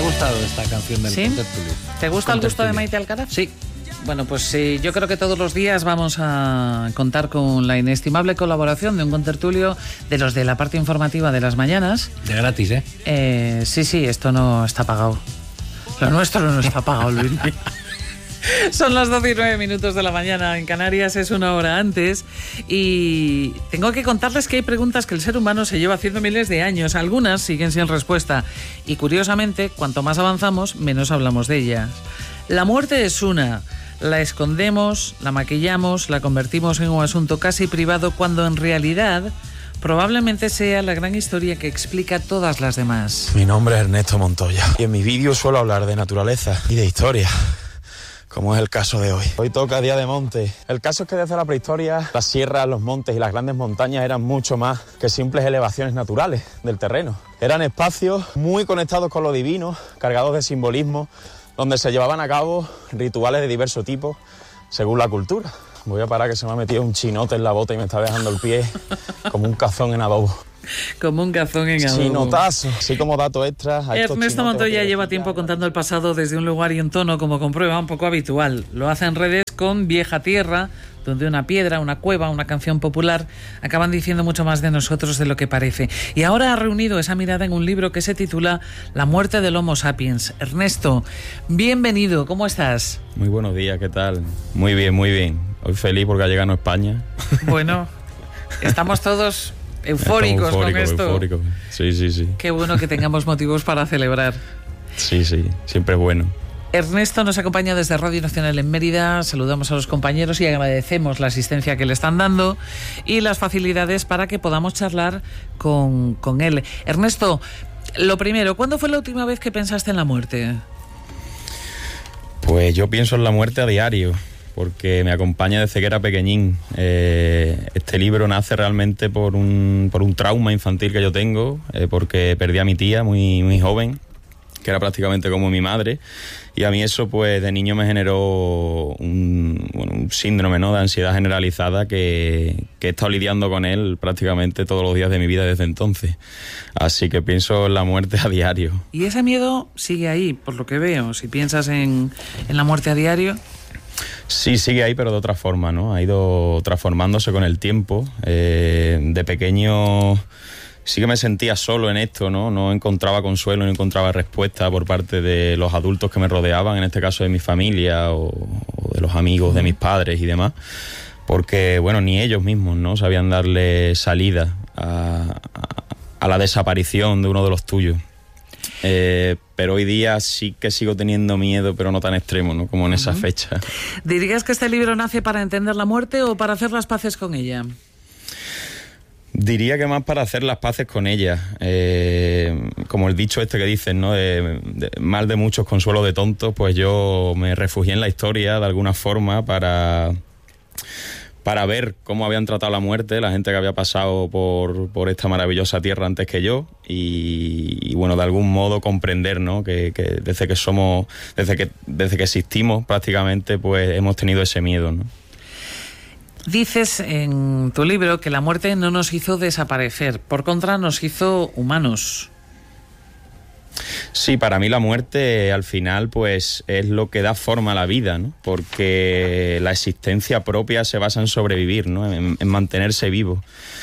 gustado esta canción del Contertulio. ¿Te gusta el gusto de Maite Alcaraz? Sí. Bueno, pues yo creo que todos los días vamos a contar con la inestimable colaboración de un contertulio de los de la parte informativa de las mañanas. De gratis, ¿eh? Sí, esto no está pagado. Lo nuestro no está pagado, Luis. Son las 12:09 de la mañana, en Canarias es una hora antes y tengo que contarles que hay preguntas que el ser humano se lleva haciendo miles de años, algunas siguen sin respuesta y curiosamente, cuanto más avanzamos, menos hablamos de ellas. La muerte es una, la escondemos, la maquillamos, la convertimos en un asunto casi privado cuando en realidad probablemente sea la gran historia que explica todas las demás. Mi nombre es Ernesto Montoya y en mi vídeo suelo hablar de naturaleza y de historia, como es el caso de hoy. Hoy toca Día de Monte. El caso es que desde la prehistoria las sierras, los montes y las grandes montañas eran mucho más que simples elevaciones naturales del terreno. Eran espacios muy conectados con lo divino, cargados de simbolismo, donde se llevaban a cabo rituales de diverso tipo, según la cultura. Voy a parar que se me ha metido un chinote en la bota y me está dejando el pie como un cazón en adobo. Como un cazón en adobo. Chinotazo, así como dato extra. Ernesto Montoya lleva tiempo contando el pasado desde un lugar y un tono, como comprueba, un poco habitual. Lo hace en redes con Vieja Tierra, donde una piedra, una cueva, una canción popular acaban diciendo mucho más de nosotros de lo que parece. Y ahora ha reunido esa mirada en un libro que se titula La muerte del Homo sapiens. Ernesto, bienvenido, ¿cómo estás? Muy buenos días, ¿qué tal? Muy bien, muy bien. Hoy feliz porque ha llegado a España. Bueno, estamos todos eufóricos con esto. Eufóricos. Sí. Qué bueno que tengamos motivos para celebrar. Sí, siempre es bueno. Ernesto nos acompaña desde Radio Nacional en Mérida. Saludamos a los compañeros y agradecemos la asistencia que le están dando y las facilidades para que podamos charlar con él. Ernesto, lo primero, ¿cuándo fue la última vez que pensaste en la muerte? Pues yo pienso en la muerte a diario, porque me acompaña desde que era pequeñín. Este libro nace realmente por un trauma infantil que yo tengo, porque perdí a mi tía muy joven, que era prácticamente como mi madre, y a mí eso pues de niño me generó un síndrome, ¿no?, de ansiedad generalizada que he estado lidiando con él prácticamente todos los días de mi vida desde entonces. Así que pienso en la muerte a diario. ¿Y ese miedo sigue ahí, por lo que veo? Si piensas en la muerte a diario. Sí, sigue ahí, pero de otra forma, ¿no? Ha ido transformándose con el tiempo. De pequeño sí que me sentía solo en esto, ¿no? No encontraba consuelo, no encontraba respuesta por parte de los adultos que me rodeaban, en este caso de mi familia o de los amigos de mis padres y demás, porque, bueno, ni ellos mismos, ¿no?, sabían darle salida a la desaparición de uno de los tuyos. Pero hoy día sí que sigo teniendo miedo, pero no tan extremo, ¿no?, como en esa fecha. ¿Dirías que este libro nace para entender la muerte o para hacer las paces con ella? Diría que más para hacer las paces con ella. Como el dicho este que dicen, ¿no?, mal de muchos, consuelo de tontos, pues yo me refugié en la historia de alguna forma para ver cómo habían tratado la muerte la gente que había pasado por esta maravillosa tierra antes que yo y bueno, de algún modo comprender, ¿no?, que desde que existimos prácticamente pues hemos tenido ese miedo, ¿no? Dices en tu libro que la muerte no nos hizo desaparecer, por contra nos hizo humanos. Sí, para mí la muerte al final pues es lo que da forma a la vida, ¿no? Porque la existencia propia se basa en sobrevivir, ¿no?, en mantenerse vivo.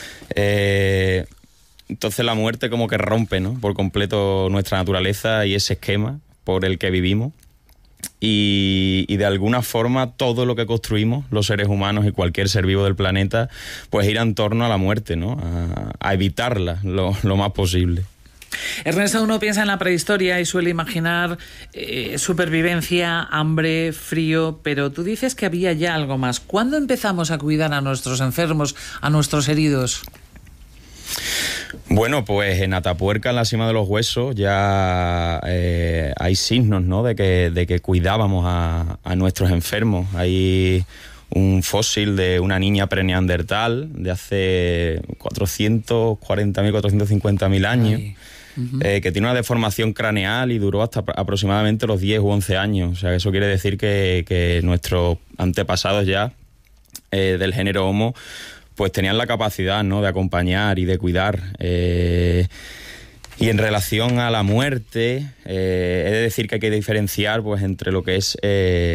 Entonces la muerte como que rompe, ¿no?, por completo nuestra naturaleza y ese esquema por el que vivimos. Y de alguna forma todo lo que construimos los seres humanos y cualquier ser vivo del planeta pues gira en torno a la muerte, ¿no?, a evitarla lo más posible. Ernesto, uno piensa en la prehistoria y suele imaginar supervivencia, hambre, frío, pero tú dices que había ya algo más. ¿Cuándo empezamos a cuidar a nuestros enfermos, a nuestros heridos? Bueno, pues en Atapuerca, en la Sima de los Huesos, ya hay signos, ¿no?, de que cuidábamos a nuestros enfermos. Hay un fósil de una niña preneandertal de hace 440.000, 450.000 años. Que tiene una deformación craneal y duró hasta aproximadamente los 10 u 11 años. O sea, eso quiere decir que nuestros antepasados ya del género Homo pues tenían la capacidad, ¿no?, de acompañar y de cuidar. Y en relación a la muerte, he de decir que hay que diferenciar pues entre lo que es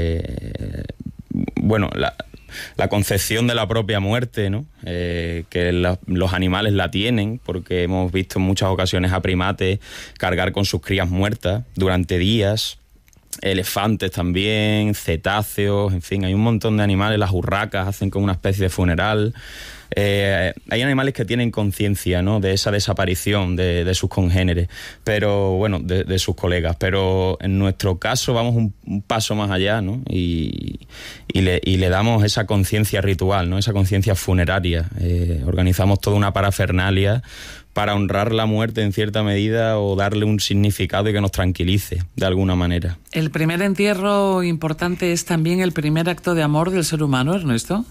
la concepción de la propia muerte, ¿no? Que los animales la tienen, porque hemos visto en muchas ocasiones a primates cargar con sus crías muertas durante días, elefantes también, cetáceos, en fin, hay un montón de animales. Las urracas hacen como una especie de funeral. Hay animales que tienen conciencia, ¿no?, de esa desaparición de sus congéneres, pero bueno, de sus colegas. Pero en nuestro caso vamos un paso más allá, ¿no? Y le damos esa conciencia ritual, ¿no?, esa conciencia funeraria. Organizamos toda una parafernalia para honrar la muerte en cierta medida o darle un significado y que nos tranquilice de alguna manera. ¿El primer entierro importante es también el primer acto de amor del ser humano, Ernesto?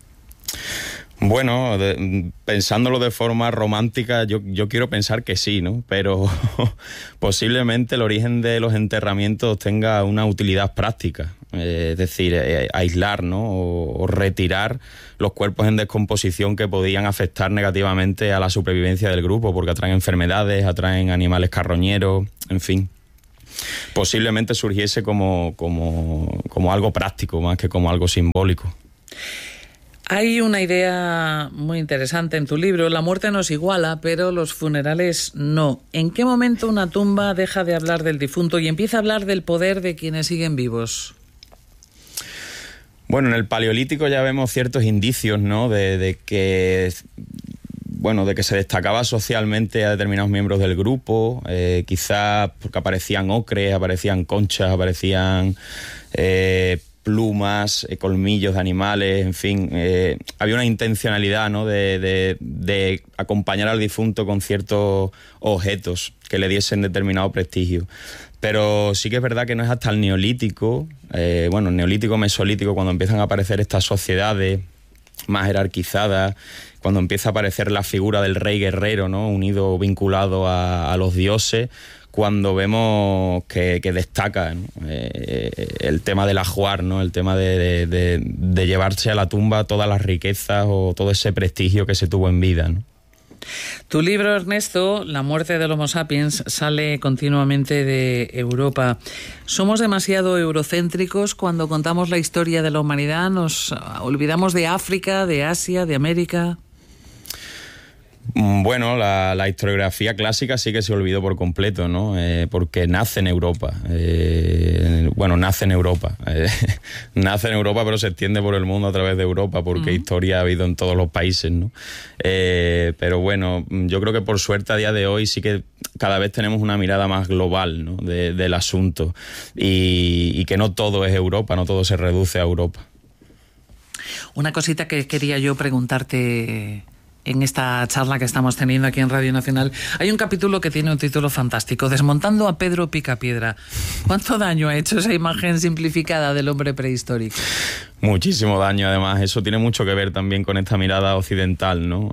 Bueno, pensándolo de forma romántica, yo quiero pensar que sí, ¿no? Pero posiblemente el origen de los enterramientos tenga una utilidad práctica. Es decir, aislar, ¿no?, o retirar los cuerpos en descomposición que podían afectar negativamente a la supervivencia del grupo, porque atraen enfermedades, atraen animales carroñeros, en fin. Posiblemente surgiese como algo práctico más que como algo simbólico. Hay una idea muy interesante en tu libro. La muerte nos iguala, pero los funerales no. ¿En qué momento una tumba deja de hablar del difunto y empieza a hablar del poder de quienes siguen vivos? Bueno, en el Paleolítico ya vemos ciertos indicios, ¿no?, de que se destacaba socialmente a determinados miembros del grupo, quizás porque aparecían ocres, aparecían conchas, aparecían plumas, colmillos de animales, en fin, había una intencionalidad, ¿no?, de acompañar al difunto con ciertos objetos que le diesen determinado prestigio. Pero sí que es verdad que no es hasta el Neolítico, Neolítico, Mesolítico, cuando empiezan a aparecer estas sociedades más jerarquizadas, cuando empieza a aparecer la figura del rey guerrero, ¿no?, unido, vinculado a los dioses, cuando vemos que destaca, ¿no?, el tema del ajuar, ¿no?, el tema de llevarse a la tumba todas las riquezas o todo ese prestigio que se tuvo en vida, ¿no? Tu libro, Ernesto, La muerte del Homo sapiens, sale continuamente de Europa. ¿Somos demasiado eurocéntricos cuando contamos la historia de la humanidad? ¿Nos olvidamos de África, de Asia, de América? Bueno, la historiografía clásica sí que se olvidó por completo, ¿no? Porque nace en Europa. Nace en Europa. Nace en Europa, pero se extiende por el mundo a través de Europa, porque historia ha habido en todos los países, ¿no? Pero bueno, yo creo que por suerte a día de hoy sí que cada vez tenemos una mirada más global, ¿no?, del asunto. Y que no todo es Europa, no todo se reduce a Europa. Una cosita que quería yo preguntarte en esta charla que estamos teniendo aquí en Radio Nacional. Hay un capítulo que tiene un título fantástico: Desmontando a Pedro Picapiedra. ¿Cuánto daño ha hecho esa imagen simplificada del hombre prehistórico? Muchísimo daño, además. Eso tiene mucho que ver también con esta mirada occidental, ¿no?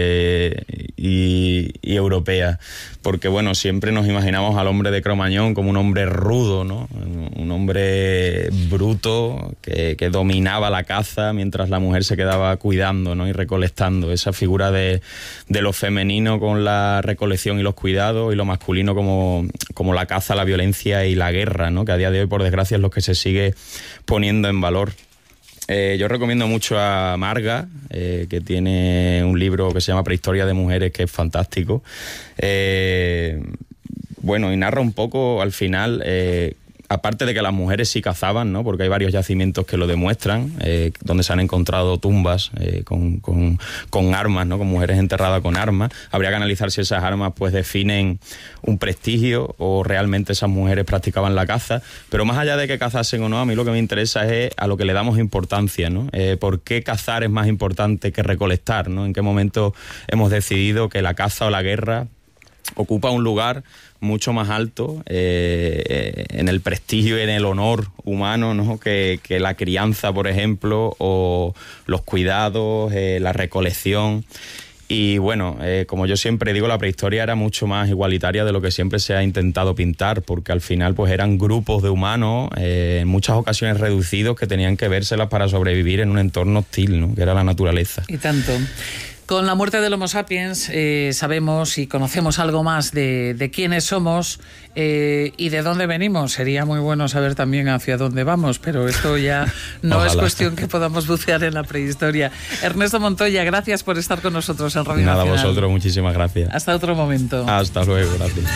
Y europea. Porque, bueno, siempre nos imaginamos al hombre de Cro-Magnon como un hombre rudo, ¿no? Un hombre bruto que dominaba la caza mientras la mujer se quedaba cuidando, ¿no?, y recolectando. Esa figura de lo femenino con la recolección y los cuidados, y lo masculino como la caza, la violencia y la guerra, ¿no?, que a día de hoy, por desgracia, es lo que se sigue poniendo en valor. Yo recomiendo mucho a Marga, que tiene un libro que se llama Prehistoria de Mujeres, que es fantástico. Y narra un poco, al final, aparte de que las mujeres sí cazaban, ¿no?, porque hay varios yacimientos que lo demuestran, donde se han encontrado tumbas con armas, ¿no?, con mujeres enterradas con armas. Habría que analizar si esas armas pues definen un prestigio o realmente esas mujeres practicaban la caza. Pero más allá de que cazasen o no, a mí lo que me interesa es a lo que le damos importancia, ¿no? ¿Por qué cazar es más importante que recolectar, ¿no? ¿En qué momento hemos decidido que la caza o la guerra ocupa un lugar mucho más alto en el prestigio y en el honor humano, ¿no?, que la crianza, por ejemplo, o los cuidados, la recolección? Y bueno, como yo siempre digo, la prehistoria era mucho más igualitaria de lo que siempre se ha intentado pintar, porque al final pues eran grupos de humanos, en muchas ocasiones reducidos, que tenían que vérselas para sobrevivir en un entorno hostil, ¿no?, que era la naturaleza. Y tanto. Con la muerte del Homo sapiens sabemos y conocemos algo más de quiénes somos y de dónde venimos. Sería muy bueno saber también hacia dónde vamos, pero esto ya no Ojalá. es cuestión que podamos bucear en la prehistoria. Ernesto Montoya, gracias por estar con nosotros en Radio Nada, Nacional. vosotros, muchísimas gracias. Hasta otro momento. Hasta luego, gracias.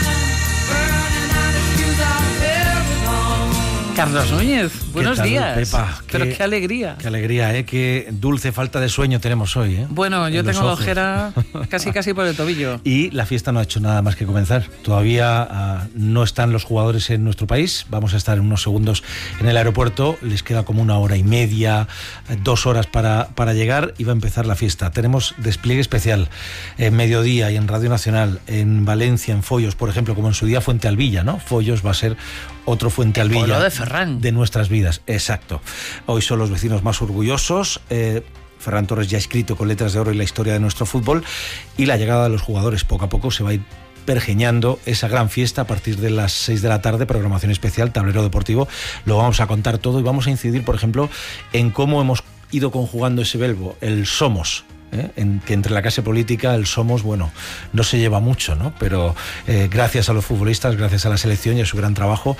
Carlos Núñez, buenos días. Pepa? Pero qué alegría. Qué alegría, qué dulce falta de sueño tenemos hoy, ¿eh? Bueno, yo En los tengo la ojos. ojera casi por el tobillo. Y la fiesta no ha hecho nada más que comenzar. Todavía no están los jugadores en nuestro país. Vamos a estar en unos segundos en el aeropuerto. Les queda como 1 hora y media, 2 horas para llegar y va a empezar la fiesta. Tenemos despliegue especial en Mediodía y en Radio Nacional, en Valencia, en Follos, por ejemplo, como en su día Fuente Alvilla, ¿no? Follos va a ser otro Fuente Alvilla pueblo de Ferran. de nuestras vidas. Exacto. Hoy son los vecinos más orgullosos. Ferran Torres ya ha escrito con letras de oro en la historia de nuestro fútbol, y la llegada de los jugadores poco a poco se va a ir pergeñando esa gran fiesta a partir de las 6 de la tarde, programación especial, tablero deportivo. Lo vamos a contar todo y vamos a incidir, por ejemplo, en cómo hemos ido conjugando ese verbo, el somos. Que entre la clase política el somos, bueno, no se lleva mucho, ¿no? Pero gracias a los futbolistas, gracias a la selección y a su gran trabajo,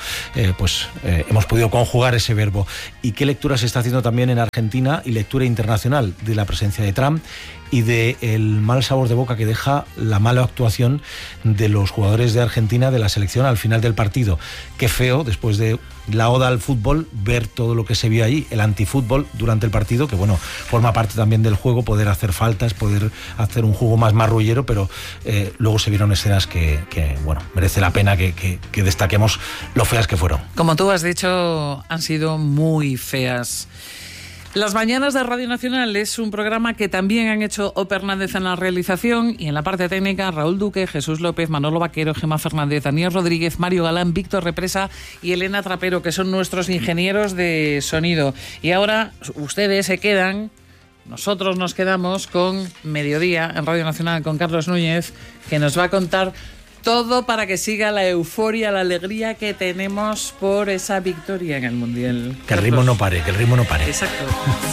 hemos podido conjugar ese verbo. ¿Y qué lectura se está haciendo también en Argentina y lectura internacional de la presencia de Trump y del mal sabor de boca que deja la mala actuación de los jugadores de Argentina de la selección al final del partido? Qué feo, después de la oda al fútbol, ver todo lo que se vio allí, el antifútbol durante el partido, que bueno, forma parte también del juego, poder hacer faltas, poder hacer un juego más marrullero, pero luego se vieron escenas que bueno, merece la pena que destaquemos lo feas que fueron. Como tú has dicho, han sido muy feas. Las Mañanas de Radio Nacional es un programa que también han hecho Ope Hernández en la realización y en la parte técnica Raúl Duque, Jesús López, Manolo Vaquero, Gemma Fernández, Daniel Rodríguez, Mario Galán, Víctor Represa y Elena Trapero, que son nuestros ingenieros de sonido. Y ahora ustedes se quedan, nosotros nos quedamos con Mediodía en Radio Nacional con Carlos Núñez, que nos va a contar todo para que siga la euforia, la alegría que tenemos por esa victoria en el Mundial. Que el ritmo no pare, que el ritmo no pare. Exacto.